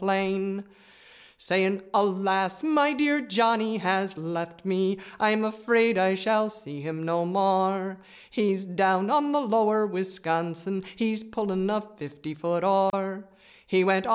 plain, saying, "Alas, my dear Johnny has left me. I'm afraid I shall see him no more. He's down on the lower Wisconsin. He's pulling a 50-foot oar. He went